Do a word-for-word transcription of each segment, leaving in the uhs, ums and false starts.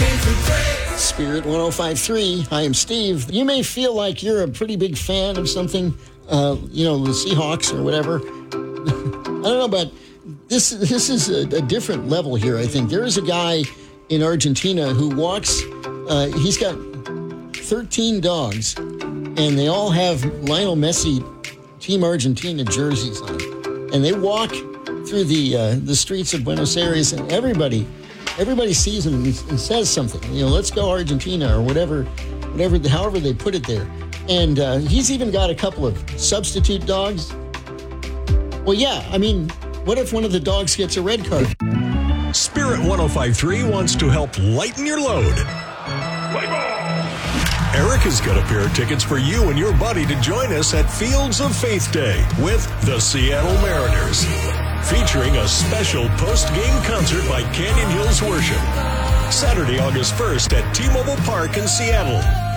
Spirit one oh five point three. I am Steve. You may feel like you're a pretty big fan of something, uh, you know, the Seahawks or whatever. I don't know, but this this is a, a different level here, I think. There is a guy in Argentina who walks, uh, he's got thirteen dogs, and they all have Lionel Messi Team Argentina jerseys on. And they walk through the uh, the streets of Buenos Aires, and everybody... Everybody sees him and says something. You know, let's go Argentina or whatever, whatever, however they put it there. And uh, he's even got a couple of substitute dogs. Well, yeah, I mean, what if one of the dogs gets a red card? Spirit one oh five point three wants to help lighten your load. Play ball! Eric has got a pair of tickets for you and your buddy to join us at Fields of Faith Day with the Seattle Mariners, featuring a special post-game concert by Canyon Hills Worship. Saturday, August first at T-Mobile Park in Seattle.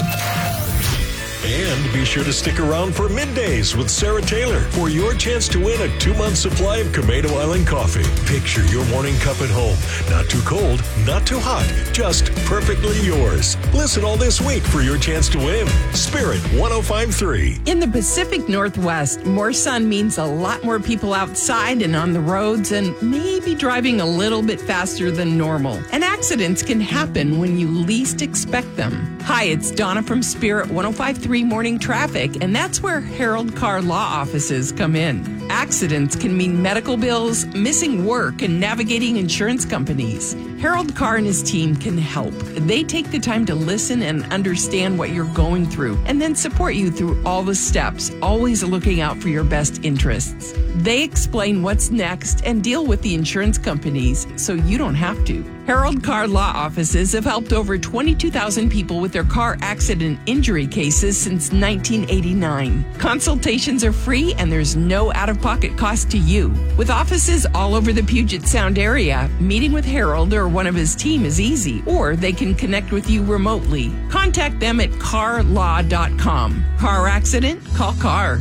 And be sure to stick around for Middays with Sarah Taylor for your chance to win a two-month supply of Camado Island coffee. Picture your morning cup at home. Not too cold, not too hot, just perfectly yours. Listen all this week for your chance to win. Spirit one oh five point three. In the Pacific Northwest, more sun means a lot more people outside and on the roads and maybe driving a little bit faster than normal. And accidents can happen when you least expect them. Hi, it's Donna from Spirit one oh five point three Morning Traffic, and that's where Harold Carr Law Offices come in. Accidents can mean medical bills, missing work, and navigating insurance companies. Harold Carr and his team can help. They take the time to listen and understand what you're going through, and then support you through all the steps, always looking out for your best interests. They explain what's next and deal with the insurance companies so you don't have to. Harold Carr Law Offices have helped over twenty-two thousand people with their car accident injury cases since nineteen eighty-nine. Consultations are free and there's no out-of-pocket cost to you. With offices all over the Puget Sound area, meeting with Harold or one of his team is easy, or they can connect with you remotely. Contact them at car law dot com. Car accident? Call Carr.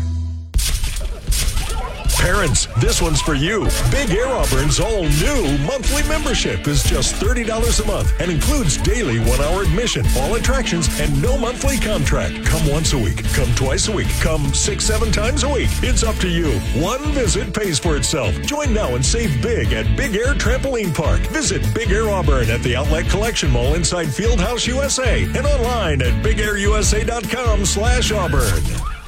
Parents, this one's for you. Big Air Auburn's all-new monthly membership is just thirty dollars a month and includes daily one-hour admission, all attractions, and no monthly contract. Come once a week. Come twice a week. Come six, seven times a week. It's up to you. One visit pays for itself. Join now and save big at Big Air Trampoline Park. Visit Big Air Auburn at the Outlet Collection Mall inside Fieldhouse U S A and online at big air u s a dot com slash Auburn.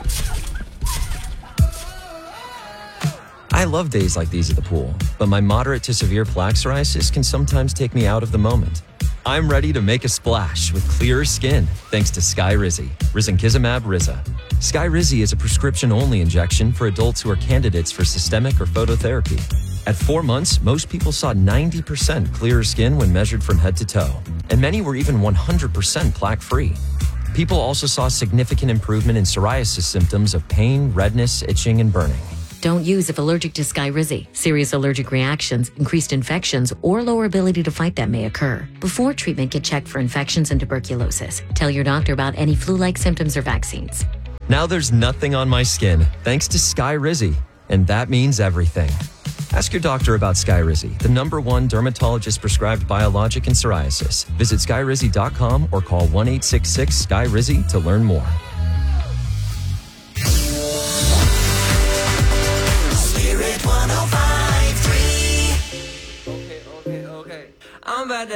I love days like these at the pool, but my moderate to severe plaque psoriasis can sometimes take me out of the moment. I'm ready to make a splash with clearer skin thanks to Skyrizi, risankizumab Riza. Skyrizi is a prescription-only injection for adults who are candidates for systemic or phototherapy. At four months, most people saw ninety percent clearer skin when measured from head to toe, and many were even one hundred percent plaque-free. People also saw significant improvement in psoriasis symptoms of pain, redness, itching, and burning. Don't use if allergic to Skyrizi. Serious allergic reactions, increased infections, or lower ability to fight them may occur. Before treatment, get checked for infections and tuberculosis. Tell your doctor about any flu-like symptoms or vaccines. Now there's nothing on my skin thanks to Skyrizi, and that means everything. Ask your doctor about Skyrizi, the number one dermatologist-prescribed biologic in psoriasis. Visit skyrizi dot com or call one eight six six, S K Y R I Z I to learn more.